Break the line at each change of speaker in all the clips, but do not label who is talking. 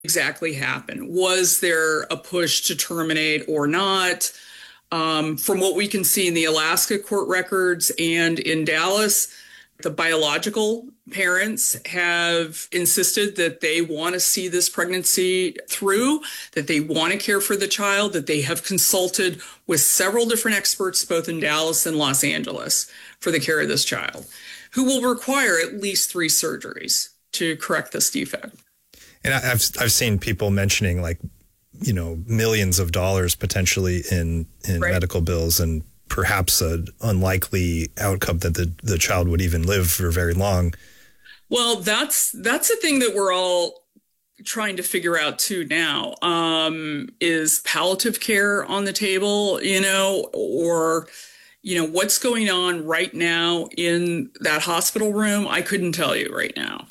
exactly happened. Was there a push to terminate or not? From what we can see in the Alaska court records and in Dallas, the biological parents have insisted that they want to see this pregnancy through, that they want to care for the child, that they have consulted with several different experts, both in Dallas and Los Angeles, for the care of this child, who will require at least 3 surgeries to correct this defect.
And I've seen people mentioning, like, you know, millions of dollars potentially in
Right.
medical bills, and perhaps an unlikely outcome that the child would even live for very long.
Well, that's the thing that we're all trying to figure out too now. Is palliative care on the table, or, what's going on right now in that hospital room? I couldn't tell you right now.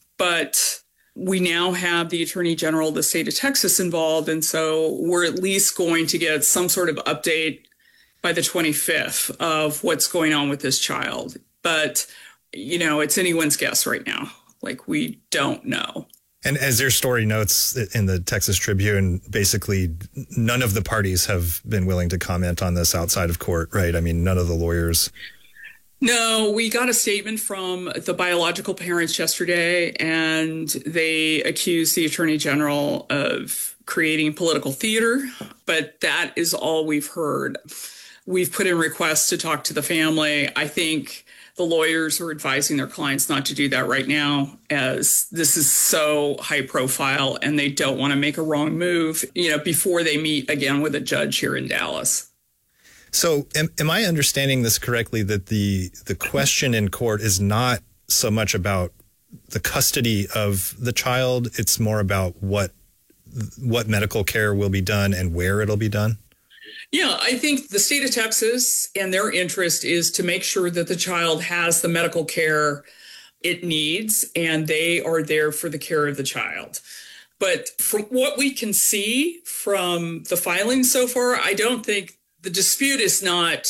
But we now have the Attorney General of the state of Texas involved, and so we're at least going to get some sort of update by the 25th of what's going on with this child. But, it's anyone's guess right now. Like, we don't know.
And as your story notes in the Texas Tribune, basically none of the parties have been willing to comment on this outside of court, right? I mean, none of the lawyers.
No, we got a statement from the biological parents yesterday, and they accused the Attorney General of creating political theater, but that is all we've heard. We've put in requests to talk to the family. I think the lawyers are advising their clients not to do that right now, as this is so high profile and they don't want to make a wrong move, before they meet again with a judge here in Dallas.
So am I understanding this correctly, that the question in court is not so much about the custody of the child, it's more about what medical care will be done and where it'll be done?
Yeah, I think the state of Texas and their interest is to make sure that the child has the medical care it needs, and they are there for the care of the child. But from what we can see from the filings so far, I don't think the dispute is not,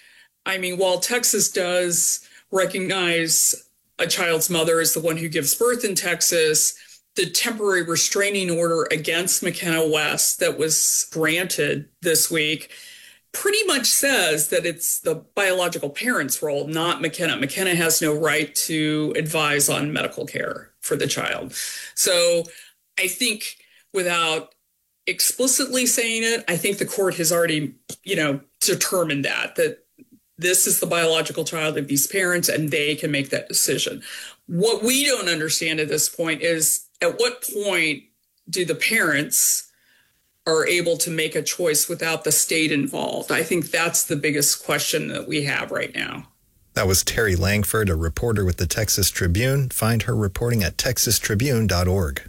while Texas does recognize a child's mother as the one who gives birth in Texas, the temporary restraining order against McKenna West that was granted this week pretty much says that it's the biological parent's role, not McKenna. McKenna has no right to advise on medical care for the child. So I think, without explicitly saying it, I think the court has already, determined that this is the biological child of these parents, and they can make that decision. What we don't understand at this point is, at what point do the parents are able to make a choice without the state involved? I think that's the biggest question that we have right now.
That was Terry Langford, a reporter with the Texas Tribune. Find her reporting at texastribune.org.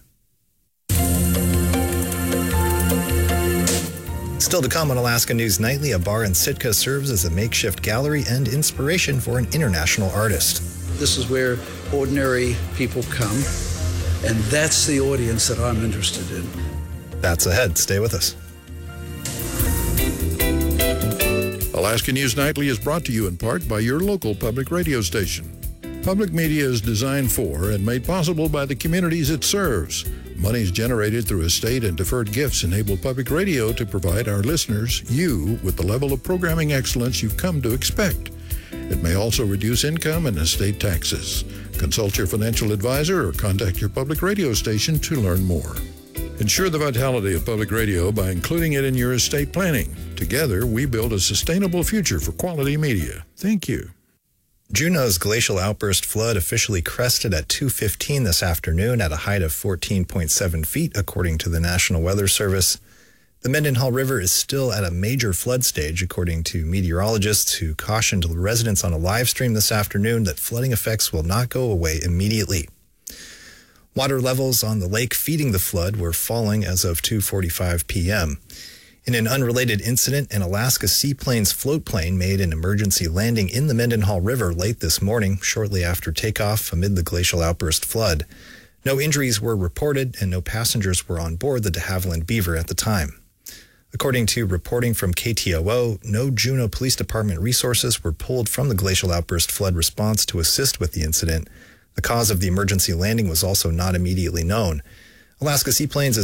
Still to come on Alaska News Nightly, a bar in Sitka serves as a makeshift gallery and inspiration for an international artist.
This is where ordinary people come, and that's the audience that I'm interested in.
That's ahead. Stay with us.
Alaska News Nightly is brought to you in part by your local public radio station. Public media is designed for and made possible by the communities it serves. Monies generated through estate and deferred gifts enable public radio to provide our listeners, you, with the level of programming excellence you've come to expect. It may also reduce income and estate taxes. Consult your financial advisor or contact your public radio station to learn more. Ensure the vitality of public radio by including it in your estate planning. Together, we build a sustainable future for quality media. Thank you.
Juneau's glacial outburst flood officially crested at 2:15 this afternoon at a height of 14.7 feet, according to the National Weather Service. The Mendenhall River is still at a major flood stage, according to meteorologists who cautioned residents on a live stream this afternoon that flooding effects will not go away immediately. Water levels on the lake feeding the flood were falling as of 2:45 p.m. In an unrelated incident, an Alaska Seaplanes float plane made an emergency landing in the Mendenhall River late this morning, shortly after takeoff amid the glacial outburst flood. No injuries were reported, and no passengers were on board the de Havilland Beaver at the time. According to reporting from KTOO, no Juneau Police Department resources were pulled from the glacial outburst flood response to assist with the incident. The cause of the emergency landing was also not immediately known. Alaska Seaplanes